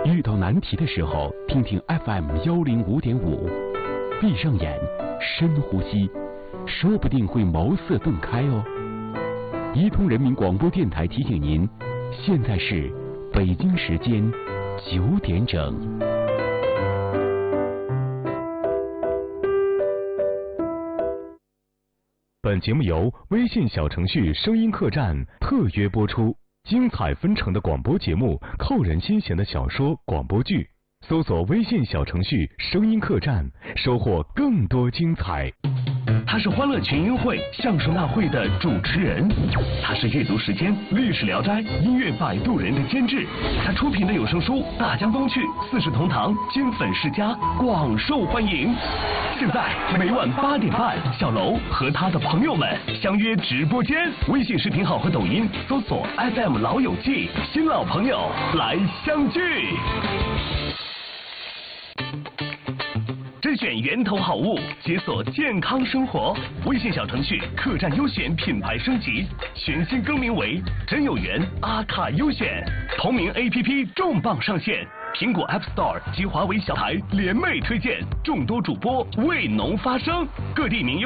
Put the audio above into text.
遇到难题的时候，听听 FM105.5，闭上眼，深呼吸，说不定会茅塞顿开哦。伊通人民广播电台提醒您，现在是北京时间9点整。本节目由微信小程序声音客栈特约播出，精彩纷呈的广播节目，扣人心弦的小说、广播剧，搜索微信小程序声音客栈，收获更多精彩。 他是欢乐群英会相声大会的主持人，他是阅读时间历史聊斋音乐摆渡人的监制，他出品的有声书《大江东去》《四世同堂》金粉世家广受欢迎。现在每晚8点半，小楼和他的朋友们相约直播间，微信视频号和抖音搜索 FM 老友记，新老朋友来相聚。甄选源头好物，解锁健康生活。微信小程序客栈优选品牌升级，全新更名为真有缘阿卡优选。同名 APP 重磅上线，苹果 App Store 及华为小台联袂推荐，众多主播为农发声，各地名优